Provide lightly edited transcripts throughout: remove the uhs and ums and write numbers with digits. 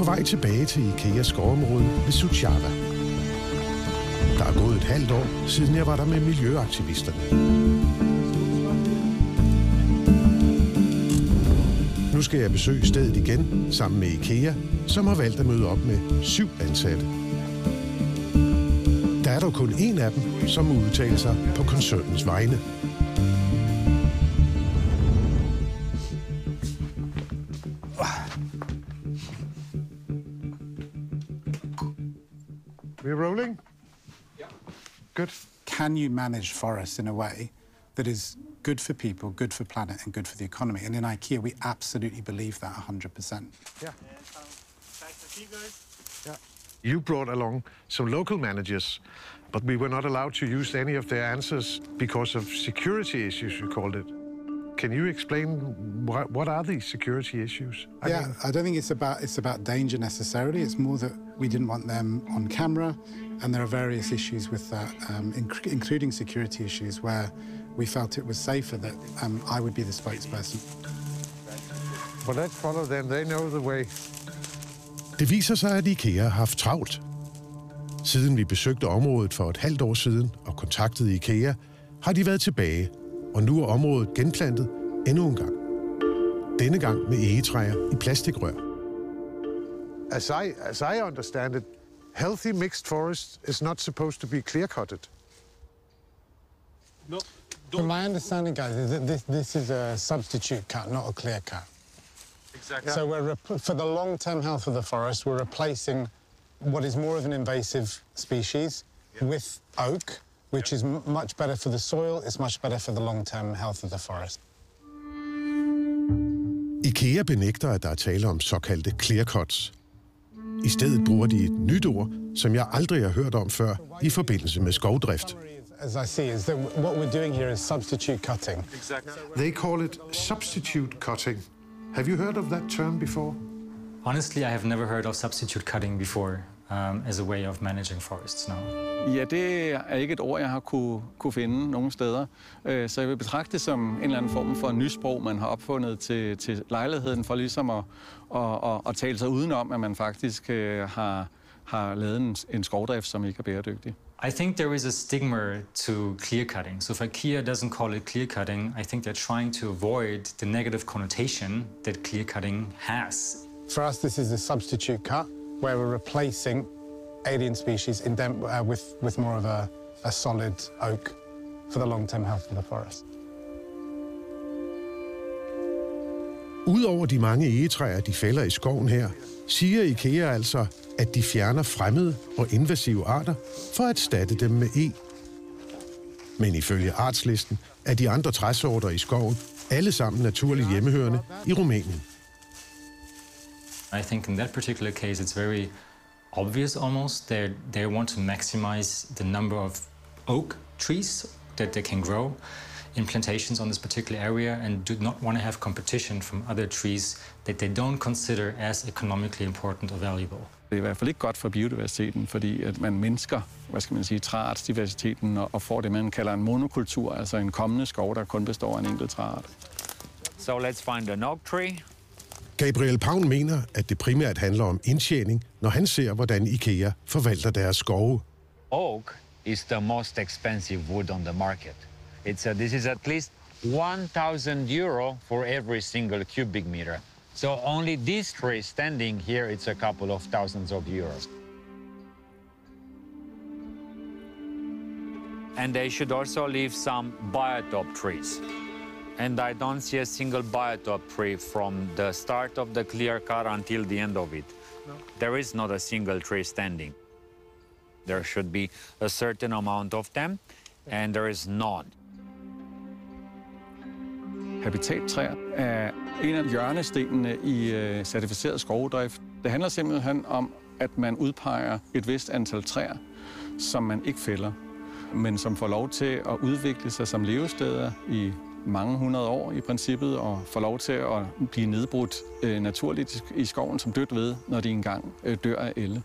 på vej tilbage til IKEAs skovområde ved Suceava. Der er gået et halvt år, siden jeg var der med miljøaktivisterne. Nu skal jeg besøge stedet igen sammen med IKEA, som har valgt at møde op med 7 ansatte. Der er dog kun en af dem, som udtaler sig på koncernens vegne. We're rolling? Yeah. Good. Can you manage forests in a way that is good for people, good for planet, and good for the economy? And in IKEA, we absolutely believe that 100%. Yeah. Yeah. You brought along some local managers, but we were not allowed to use any of their answers because of security issues, you called it. Can you explain what are these security issues? I don't think it's about danger necessarily. It's more that we didn't want them on camera, and there are various issues with that, including security issues where we felt it was safer that I would be the spokesperson. Well, let's follow them. They know the way. Det viser sig, at IKEA har haft travlt. Siden vi besøgte området for et halvt år siden og kontaktede IKEA, har de været tilbage, og nu er området genplantet endnu en gang. Denne gang med egetræer i plastikrør. As I understand it, healthy mixed forest is not supposed to be clear-cutted. No. From my understanding, guys, is that this is a substitute cut, not a clear cut. Exactly. So for the long-term health of the forest, we're replacing what is more of an invasive species with oak, which is much better for the soil, it's much better for the long-term health of the forest. IKEA benægter, at der er tale om såkaldte clear cuts. I stedet bruger de et nyt ord, som jeg aldrig har hørt om før i forbindelse med skovdrift. As I see, is that what we're doing here is substitute cutting. Exactly. They call it substitute cutting. Have you heard of that term before? Honestly, I have never heard of substitute cutting before as a way of managing forests now. Ja, det er ikke et ord, jeg har kunne finde nogen steder. Så jeg vil betragte det som en eller anden form for nysprog, man har opfundet til lejligheden for ligesom at tale sig udenom, at man faktisk har lavet en skovdrift, som ikke er bæredygtig. I think there is a stigma to clear cutting. So if IKEA doesn't call it clear cutting, I think they're trying to avoid the negative connotation that clear cutting has. For us, this is a substitute cut, where we're replacing alien species with more of a solid oak for the long-term health of the forest. Udover de mange egetræer, de fælder i skoven her, siger IKEA altså, at de fjerner fremmede og invasive arter for at erstatte dem med eg. Men ifølge artslisten er de andre træsorter i skoven alle sammen naturligt hjemmehørende i Rumænien. I think in that particular case, it's very obvious almost that they want to maximize the number of oak trees that they can grow in plantations on this particular area and do not want to have competition from other trees that they don't consider as economically important or valuable. Det er i hvert fald ikke godt for biodiversiteten, fordi at man mindsker, træartsdiversiteten og får det, man kalder en monokultur, altså en kommende skov, der kun består af en enkelt træart. So let's find an oak tree. Gabriel Paun mener, at det primært handler om indtjening, når han ser, hvordan IKEA forvalter deres skove. Oak is the most expensive wood on the market. This is at least 1,000 euro for every single cubic meter. So only this tree standing here, it's a couple of thousands of euros. And they should also leave some biotop trees. And I don't see a single biotop tree from the start of the clear cut until the end of it. No. There is not a single tree standing. There should be a certain amount of them, and there is none. Habitattræer er en af hjørnestenene i certificeret skovdrift. Det handler simpelthen om, at man udpeger et vist antal træer, som man ikke fælder, men som får lov til at udvikle sig som levesteder i mange hundrede år i princippet, og får lov til at blive nedbrudt naturligt i skoven som dødt ved, når de engang dør af ælde.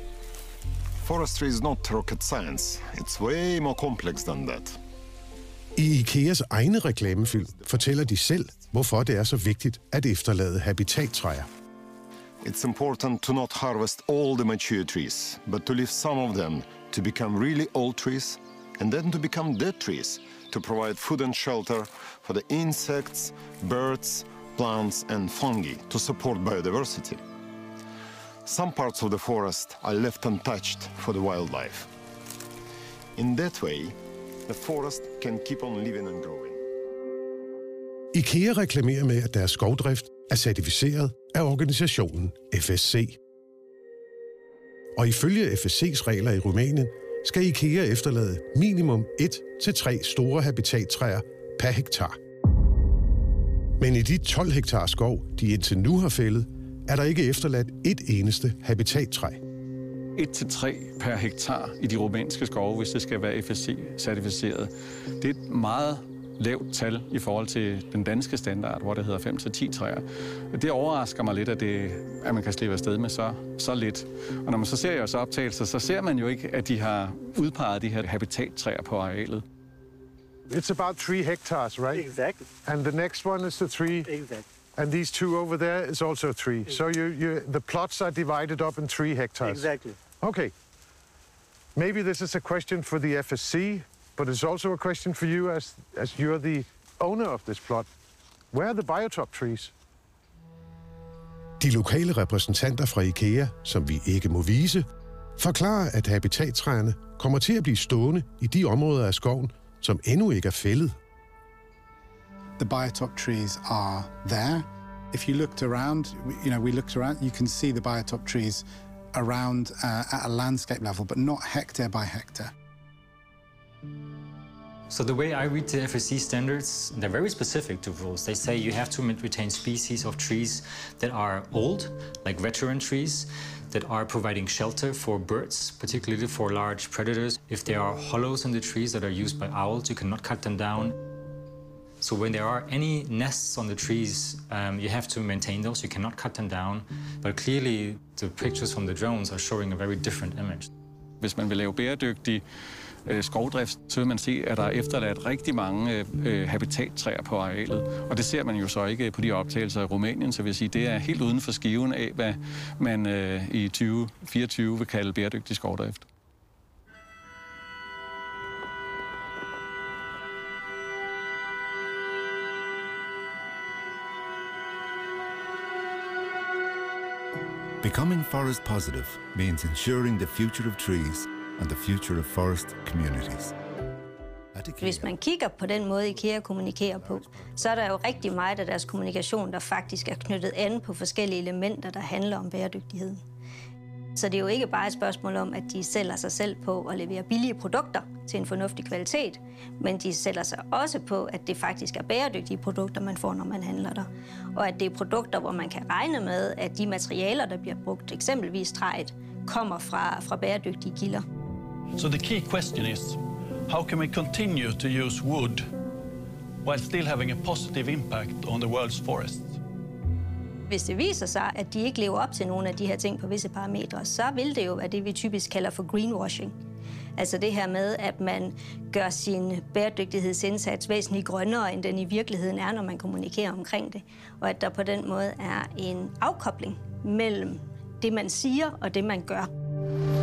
Forestry is not rocket science. It's way more complex than that. I IKEAs egne reklamefilm fortæller de selv, hvorfor det er så vigtigt at efterlade habitattræer. It's important to not harvest all the mature trees, but to leave some of them to become really old trees, and then to become dead trees, to provide food and shelter for the insects, birds, plants and fungi, to support biodiversity. Some parts of the forest are left untouched for the wildlife. In that way, the forest can keep on living and growing. IKEA reklamerer med, at deres skovdrift er certificeret af organisationen FSC. Og ifølge FSC's regler i Rumænien skal IKEA efterlade minimum 1-3 store habitattræer per hektar. Men i de 12 hektar skov, de indtil nu har fældet, er der ikke efterladt et eneste habitattræ. 1-3 per hektar i de rumænske skove, hvis det skal være FSC-certificeret. Det er et meget lavt tal i forhold til den danske standard, hvor det hedder 5-10 træer. Det overrasker mig lidt, at man kan slippe afsted med så lidt. Og når man så ser jeres optagelser, så ser man jo ikke, at de har udpeget de her habitattræer på arealet. It's about 3 hectares, right? Exactly. And the next one is the 3. Exactly. And these 2 over there is also 3. So the plots are divided up in 3 hectares. Exactly. Okay. Maybe this is a question for the FSC, but it's also a question for you as you're the owner of this plot. Where are the biotop trees? De lokale repræsentanter fra IKEA, som vi ikke må vise, forklarer, at habitattræerne kommer til at blive stående i de områder af skoven, som endnu ikke er fældet. The biotop trees are there. If you looked around, we looked around, you can see the biotop trees around at a landscape level, but not hectare by hectare. So the way I read the FSC standards, they're very specific to rules. They say you have to retain species of trees that are old, like veteran trees, that are providing shelter for birds, particularly for large predators. If there are hollows in the trees that are used by owls, you cannot cut them down. So when there are any nests on the trees, you have to maintain those. You cannot cut them down. But clearly, the pictures from the drones are showing a very different image. Hvis man vil lave bæredygtig skovdrift, så vil man se, at der er efterladt rigtig mange habitattræer på arealet. Og det ser man jo så ikke på de optagelser i Rumænien, så vil jeg sige, det er helt uden for skiven af, hvad man i 2024 vil kalde bæredygtig skovdrift. Becoming forest positive means ensuring the future of trees and the future of forest communities. Hvis man kigger på den måde, IKEA kommunikerer på, så er der jo rigtig meget af deres kommunikation, der faktisk er knyttet an på forskellige elementer, der handler om bæredygtighed. Så det er jo ikke bare et spørgsmål om, at de sælger sig selv på at levere billige produkter til en fornuftig kvalitet, men de sælger sig også på, at det faktisk er bæredygtige produkter, man får, når man handler der. Og at det er produkter, hvor man kan regne med, at de materialer, der bliver brugt, eksempelvis træet, kommer fra bæredygtige kilder. So the key question is, how can we continue to use wood while still having a positive impact on the world's forests? Hvis det viser sig, at de ikke lever op til nogle af de her ting på visse parametre, så vil det jo være det, vi typisk kalder for greenwashing. Altså det her med, at man gør sin bæredygtighedsindsats væsentligt grønnere, end den i virkeligheden er, når man kommunikerer omkring det. Og at der på den måde er en afkobling mellem det, man siger og det, man gør.